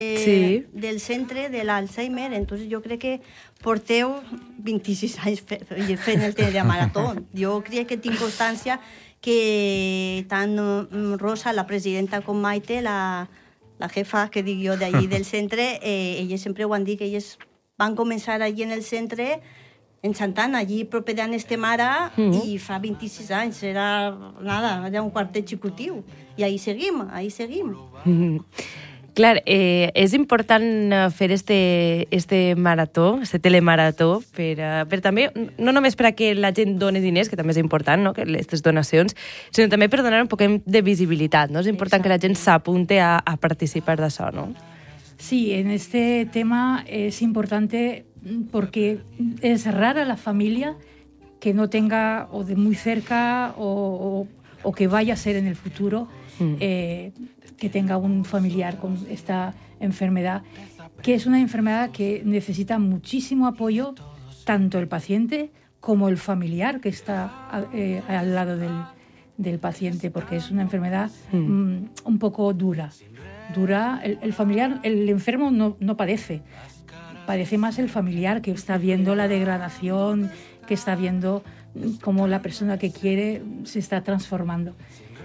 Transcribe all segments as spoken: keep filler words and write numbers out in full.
sí. del centre de l'Alzheimer. Entonces jo crec que porteu vint-i-sis anys fent el telemarató. Jo crec que tinc constància que tant Rosa, la presidenta, com Maite, la, la jefa, que dic jo, d'allí del centre, eh, elles sempre ho han dit, que elles van començar allí en el centre, en Santana, allí proper d'on estem ara, mm-hmm. i fa vint-i-sis anys, era nada, era un quartet xicotiu. I ahí seguim, ahí seguim. Mm-hmm. Clar, eh, és important fer este, este marató, este telemarató, per, uh, per també, no només per a que la gent doni diners, que també és important, no?, que aquestes donacions, sinó també per donar un poc de visibilitat, no? És important Exacte. Que la gent s'apunte a, a participar d'això, no? Sí, en este tema es importante porque es rara la familia que no tenga o de muy cerca o, o, o que vaya a ser en el futuro mm. eh, que tenga un familiar con esta enfermedad, que es una enfermedad que necesita muchísimo apoyo, tanto el paciente como el familiar que está eh, al lado del, del paciente, porque es una enfermedad mm. Mm, un poco dura. Dura, el, el familiar, el enfermo no, no padece, padece más el familiar, que está viendo la degradación, que está viendo cómo la persona que quiere se está transformando.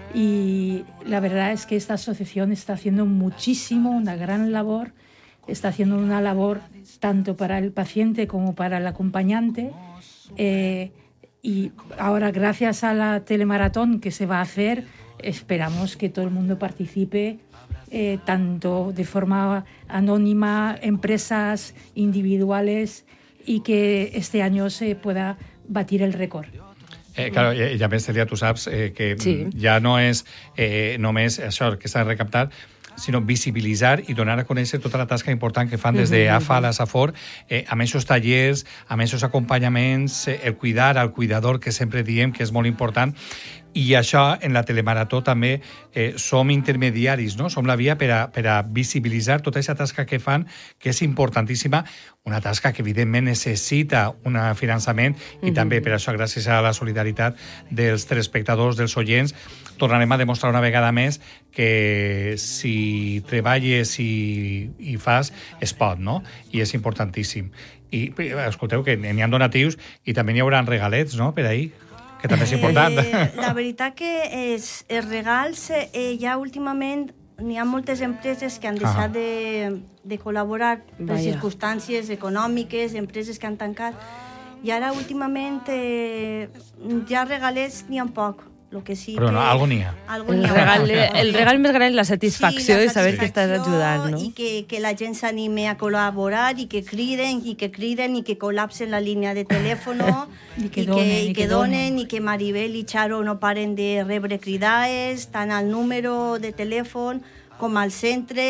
Y la verdad es que esta asociación está haciendo muchísimo, una gran labor, está haciendo una labor tanto para el paciente como para el acompañante, eh, y ahora gracias a la telemaratón que se va a hacer, esperamos que todo el mundo participe, eh, tanto de forma anónima, empresas individuales, y que este año se pueda batir el récord. Eh, claro, i, i a més, Celia, tu saps eh, que sí. ja no és eh, només això que s'ha de recaptar, sinó visibilitzar i donar a conèixer tota la tasca important que fan des de A F A a la Safor, eh, amb aquests tallers, amb aquests acompanyaments, eh, el cuidar al cuidador, que sempre diem que és molt important. I això, en la telemarató, també eh, som intermediaris, no? Som la via per a, per a visibilitzar tota aquesta tasca que fan, que és importantíssima, una tasca que, evidentment, necessita un finançament, i mm-hmm. també, per això, gràcies a la solidaritat dels telespectadors, dels oients, tornarem a demostrar una vegada més que si treballes i, i fas, es pot, no? I és importantíssim. I, escolteu, que n'hi ha donatius i també n'hi haurà regalets, no?, per ahir, que també és important. Eh, la veritat que és, els regals, eh, ja últimament n'hi ha moltes empreses que han deixat de, de col·laborar per Vaya. circumstàncies econòmiques, empreses que han tancat, i ara últimament eh, ja regalets n'hi ha poc. Lo que sí Però no, que, algo n'hi ha. Algo el, n'hi ha. Regal, el regal més gran és la satisfacció, sí, la satisfacció de saber que estàs ajudant, no? I que, que la gent s'anime a col·laborar, i que criden, i que criden, i que col·lapsen la línia de telèfon, i que i donen, que, i i que que donen, i que Maribel i Charo no paren de rebre cridades, tant al número de telèfon com al centre,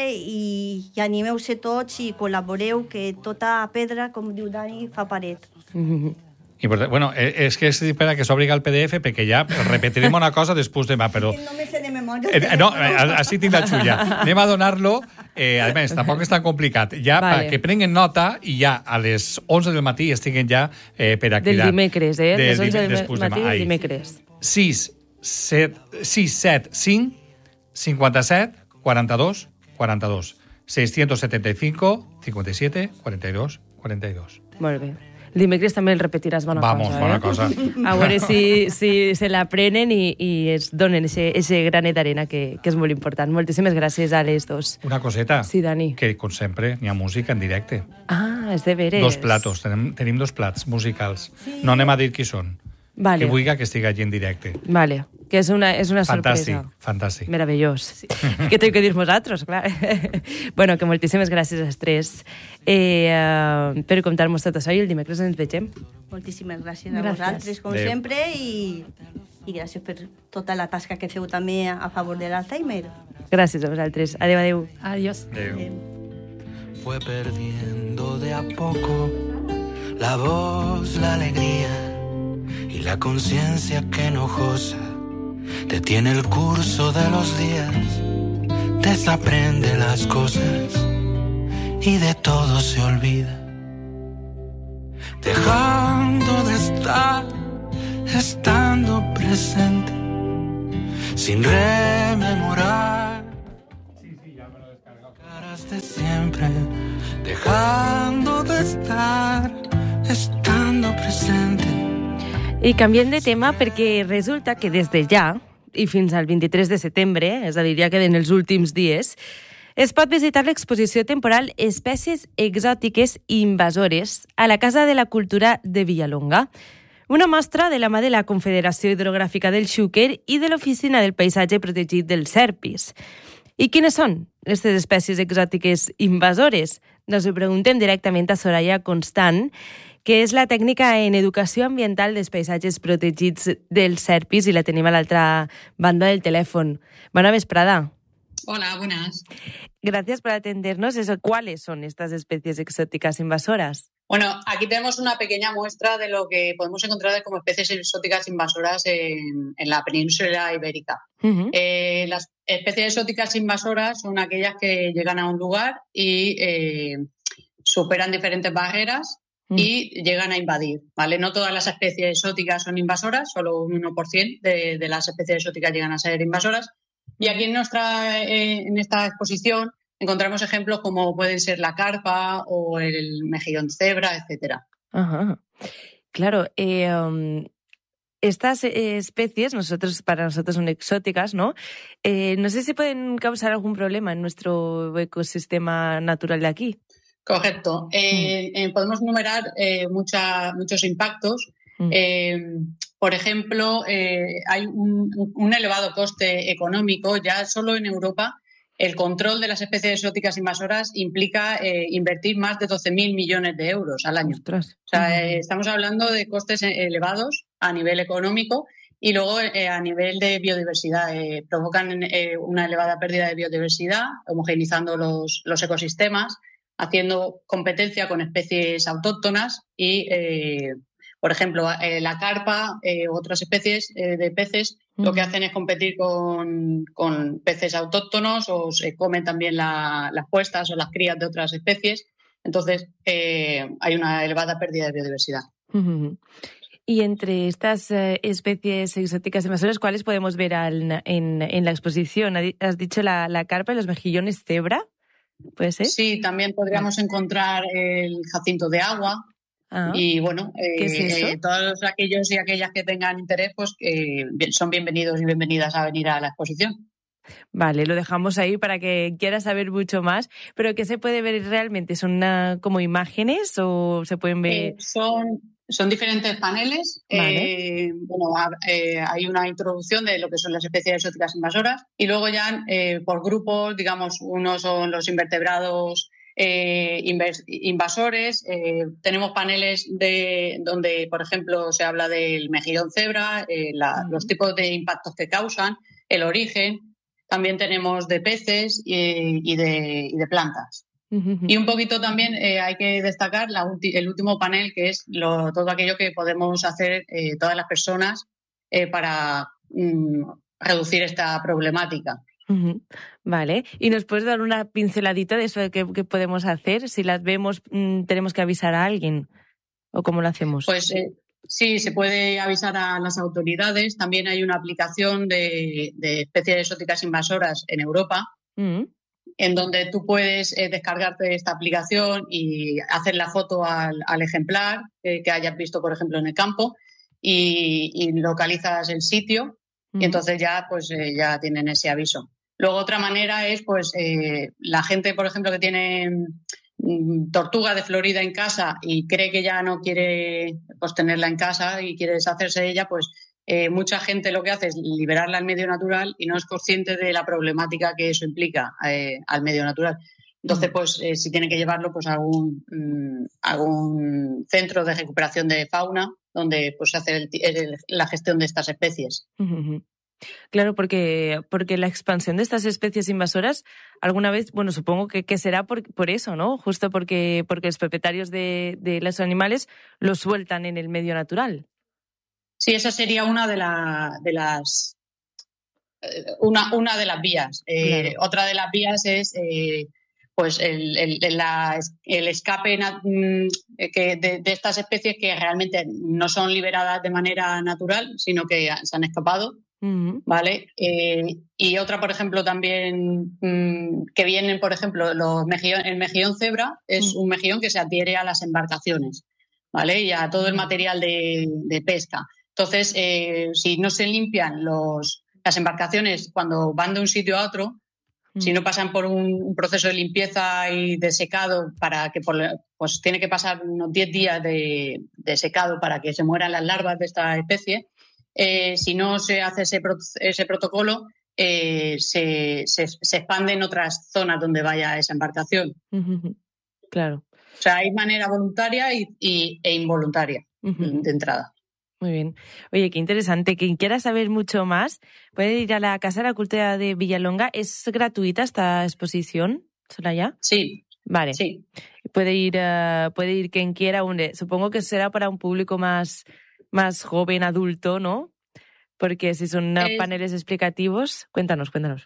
i, i animeu-se tots i col·laboreu, que tota pedra, com diu Dani, fa paret. Mm-hmm. Bueno, és que és per a que s'obliga el P D F, perquè ja repetirem una cosa després demà, però... No me sé de memòria. Eh, no, així tinc la xulla. Anem a donar-lo, eh, a més, tampoc és tan complicat, ja vale. perquè prenguen nota i ja a les onze del matí estiguen ja eh, per a cridar. Del dimecres, eh? De, les onze del matí del dimecres. sis set cinc cinquanta-set quaranta-dos quaranta-dos seiscientos setenta y cinco cincuenta y siete cuarenta y dos cuarenta y dos. Molt bé. El dimecres també el repetiràs bona Vamos, cosa, bona eh? cosa. A veure si, si se l'aprenen i, i es donen ese granet d'arena que, que és molt important. Moltíssimes gràcies a les dos. Una coseta. Sí, Dani. Que, com sempre, n'hi ha música en directe. Ah, és de veres. Dos platos, tenim, tenim dos plats musicals. Sí. No anem a dir qui són. Vale. Que vulgui que estigui allí en directe. Vale, que és una, és una fantàstic, sorpresa. Fantàstic, Meravellós. Sí. Què t'he que dir nosaltres, clar. Bueno, que moltíssimes gràcies als tres eh, uh, per contar-nos tot això i el dimecres ens vegem. Moltíssimes gràcies a gràcies. vosaltres, com Adeu. sempre, i, i gràcies per tota la tasca que feu també a favor de l'Alzheimer. Gràcies a vosaltres. Adéu, adéu. Adiós. Adéu. Adéu. Fue perdiendo de a poco la voz, la alegría y la conciencia que enojosa detiene el curso de los días, desaprende las cosas y de todo se olvida, dejando de estar, estando presente, sin rememorar. Sí, sí, ya me lo he descargado. De siempre, dejando de estar, estando presente. I canviem de tema perquè resulta que des de ja i fins al vint-i-tres de setembre, és a dir, ja queden els últims dies, es pot visitar l'exposició temporal Espècies exòtiques i invasores a la Casa de la Cultura de Villalonga. Una mostra de la mà de la Confederació Hidrogràfica del Xúquer i de l'Oficina del Paisatge Protegit del Serpis. I quines són aquestes espècies exòtiques invasores? Doncs ho preguntem directament a Soraya Constant, que és la tècnica en educació ambiental dels paisatges protegits del Serpis, i la tenim a l'altra banda del telèfon. Bona vesprada. Hola, buenas. Gracias por atendernos. Eso, ¿cuáles son estas especies exóticas invasoras? Bueno, aquí tenemos una pequeña muestra de lo que podemos encontrar como especies exóticas invasoras en, en la península ibérica. Uh-huh. Eh, las especies exóticas invasoras son aquellas que llegan a un lugar y eh, superan diferentes barreras y llegan a invadir, ¿vale? No todas las especies exóticas son invasoras, solo un uno por ciento de, de las especies exóticas llegan a ser invasoras. Y aquí en, nuestra, eh, en esta exposición encontramos ejemplos como pueden ser la carpa o el mejillón cebra, etcétera. Ajá. Claro, eh, um, estas eh, especies, nosotros para nosotros son exóticas, ¿no? Eh, no sé si pueden causar algún problema en nuestro ecosistema natural de aquí. Correcto. Eh, mm. eh, podemos enumerar eh, mucha, muchos impactos. Mm. Eh, por ejemplo, eh, hay un, un elevado coste económico. Ya solo en Europa el control de las especies exóticas invasoras implica eh, invertir más de doce mil millones de euros al año. Ostras. O sea, eh, estamos hablando de costes elevados a nivel económico y luego eh, a nivel de biodiversidad. Eh, provocan eh, una elevada pérdida de biodiversidad, homogeneizando los, los ecosistemas, haciendo competencia con especies autóctonas y, eh, por ejemplo, eh, la carpa u eh, otras especies eh, de peces uh-huh. lo que hacen es competir con, con peces autóctonos o se comen también la, las puestas o las crías de otras especies. Entonces, eh, hay una elevada pérdida de biodiversidad. Uh-huh. Y entre estas eh, especies exóticas invasoras, ¿cuáles podemos ver al, en, en la exposición? Has dicho la, la carpa y los mejillones cebra. ¿Puede ser? Sí, también podríamos encontrar el jacinto de agua. Ah, y bueno, eh, ¿qué es eso? eh, todos aquellos y aquellas que tengan interés, pues eh, son bienvenidos y bienvenidas a venir a la exposición. Vale, lo dejamos ahí para que quiera saber mucho más. ¿Pero qué se puede ver realmente? ¿Son una, como imágenes o se pueden ver...? Eh, son... Son diferentes paneles. Vale. Eh, bueno, eh, hay una introducción de lo que son las especies exóticas invasoras y luego ya eh, por grupos, digamos, unos son los invertebrados eh, invasores. Eh, tenemos paneles de donde, por ejemplo, se habla del mejillón cebra, eh, la, uh-huh. los tipos de impactos que causan, el origen. También tenemos de peces y, y, de, y de plantas. Y un poquito también eh, hay que destacar la ulti- el último panel, que es lo, todo aquello que podemos hacer eh, todas las personas eh, para mm, reducir esta problemática. Uh-huh. Vale. ¿Y nos puedes dar una pinceladita de eso que, que podemos hacer? Si las vemos, mm, ¿tenemos que avisar a alguien? ¿O cómo lo hacemos? Pues eh, sí, se puede avisar a las autoridades. También hay una aplicación de, de especies exóticas invasoras en Europa. Uh-huh. En donde tú puedes eh, descargarte esta aplicación y hacer la foto al, al ejemplar eh, que hayas visto, por ejemplo, en el campo y, y localizas el sitio uh-huh. y entonces ya pues eh, ya tienen ese aviso. Luego otra manera es pues eh, la gente, por ejemplo, que tiene mm, tortuga de Florida en casa y cree que ya no quiere pues tenerla en casa y quiere deshacerse de ella, pues Eh, mucha gente lo que hace es liberarla al medio natural y no es consciente de la problemática que eso implica eh, al medio natural. Entonces, pues, eh, si tiene que llevarlo pues, a algún, mmm, algún centro de recuperación de fauna donde pues, se hace el, el, la gestión de estas especies. Uh-huh. Claro, porque, porque la expansión de estas especies invasoras, alguna vez, bueno, supongo que, que será por, por eso, ¿no? Justo porque, porque los propietarios de, de los animales los sueltan en el medio natural. Sí, esa sería una de, la, de las una, una de las vías. Eh, claro. Otra de las vías es eh, pues el, el, la, el escape que de, de estas especies que realmente no son liberadas de manera natural, sino que se han escapado Uh-huh. ¿Vale? Eh, y otra, por ejemplo, también mmm, que vienen, por ejemplo, los mejillón, el mejillón cebra es uh-huh. un mejillón que se adhiere a las embarcaciones, ¿vale? Y a todo el material de, de pesca. Entonces, eh, si no se limpian los, las embarcaciones cuando van de un sitio a otro, uh-huh. si no pasan por un, un proceso de limpieza y de secado, para que por, pues tiene que pasar unos diez días de, de secado para que se mueran las larvas de esta especie. Eh, si no se hace ese, pro, ese protocolo, eh, se, se, se expande en otras zonas donde vaya esa embarcación. Uh-huh. Claro. O sea, hay manera voluntaria y, y, e involuntaria uh-huh. de entrada. Muy bien. Oye, qué interesante. Quien quiera saber mucho más puede ir a la Casa de la Cultura de Villalonga. ¿Es gratuita esta exposición, Soraya? Sí. Vale. Sí. Puede ir, uh, puede ir quien quiera. Supongo que será para un público más... más joven, adulto, ¿no? Porque si son es, paneles explicativos, cuéntanos, cuéntanos.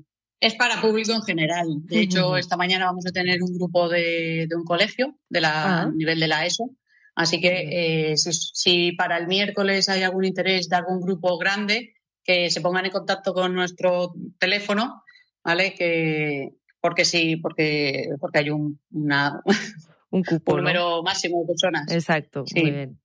Es para público en general. De uh-huh. hecho, esta mañana vamos a tener un grupo de, de un colegio de la, uh-huh. a nivel de la ESO. Así que uh-huh. eh, si, si para el miércoles hay algún interés de algún grupo grande, que se pongan en contacto con nuestro teléfono, ¿vale? Que porque sí, porque porque hay un una un cupo, un número ¿no? máximo de personas. Exacto, sí. Muy bien.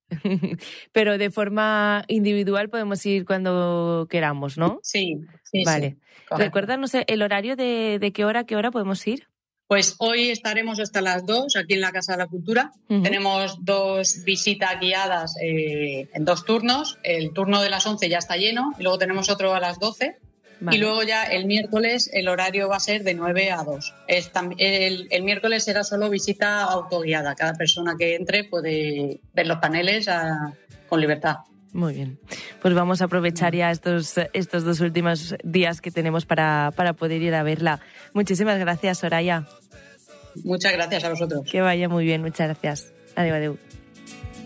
Pero de forma individual podemos ir cuando queramos, ¿no? Sí, sí. Vale. Sí, recuérdanos el horario de, de qué hora a qué hora podemos ir. Pues hoy estaremos hasta las dos aquí en la Casa de la Cultura. Uh-huh. Tenemos dos visitas guiadas eh, en dos turnos. El turno de las once ya está lleno y luego tenemos otro a las doce. Vale. Y luego ya el miércoles el horario va a ser de nueve a dos. Es tam- el, el miércoles será solo visita autoguiada. Cada persona que entre puede ver los paneles a, con libertad. Muy bien. Pues vamos a aprovechar ya estos, estos dos últimos días que tenemos para, para poder ir a verla. Muchísimas gracias, Soraya. Muchas gracias a vosotros. Que vaya muy bien, muchas gracias. Adeu, adeu.